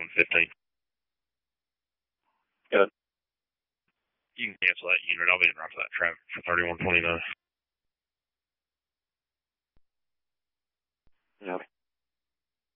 15. Good. You can cancel that unit. I'll be in right for that traffic for 3129. Yeah.